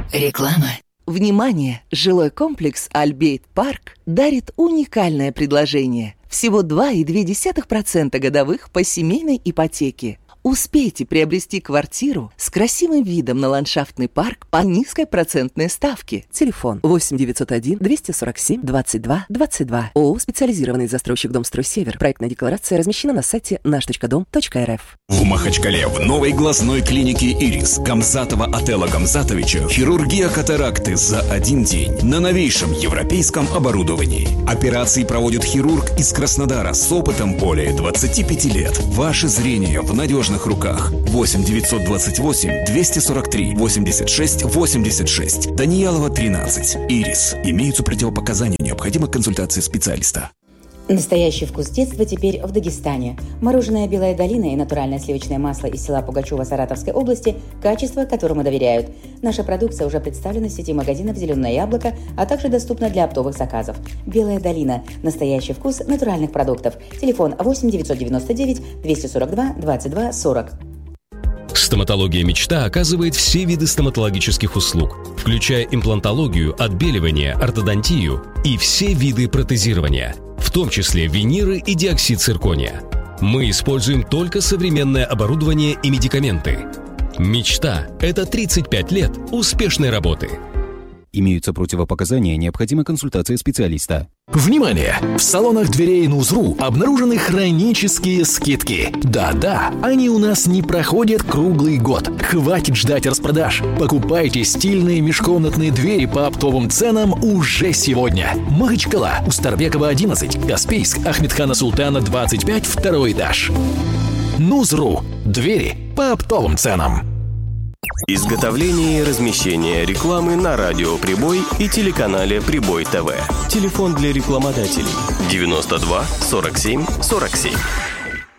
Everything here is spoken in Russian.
Реклама. Внимание! Жилой комплекс «Альбейт Парк» дарит уникальное предложение. Всего 2,2% годовых по семейной ипотеке. Успейте приобрести квартиру с красивым видом на ландшафтный парк по низкой процентной ставке. Телефон 8 901 247 22 22. ООО «Специализированный застройщик Домстрой-Север». Проектная декларация размещена на сайте наш.дом.рф. В Махачкале в новой глазной клинике «Ирис» Гамзатова Отелла Гамзатовича хирургия катаракты за один день на новейшем европейском оборудовании. Операции проводит хирург из Краснодара с опытом более 25 лет. Ваше зрение в надежном руках. 8 928 243 86 86. Даниялова, 13. «Ирис». Имеются противопоказания. Необходима консультация специалиста. Настоящий вкус детства теперь в Дагестане. Мороженое «Белая долина» и натуральное сливочное масло из села Пугачева Саратовской области – качество, которому доверяют. Наша продукция уже представлена в сети магазинов «Зеленое яблоко», а также доступна для оптовых заказов. «Белая долина» – настоящий вкус натуральных продуктов. Телефон 8 999 242 22 40. Стоматология «Мечта» оказывает все виды стоматологических услуг, включая имплантологию, отбеливание, ортодонтию и все виды протезирования, в том числе виниры и диоксид циркония. Мы используем только современное оборудование и медикаменты. «Мечта» — это 35 лет успешной работы. Имеются противопоказания, необходима консультация специалиста. Внимание! В салонах дверей Нузру обнаружены хронические скидки. Да-да, они у нас не проходят круглый год. Хватит ждать распродаж. Покупайте стильные межкомнатные двери по оптовым ценам уже сегодня. Махачкала, Устарбекова, 11, Каспийск, Ахмедхана Султана, 25, второй этаж. Нузру. Двери по оптовым ценам. Изготовление и размещение рекламы на радио «Прибой» и телеканале «Прибой ТВ». Телефон для рекламодателей 92 47 47.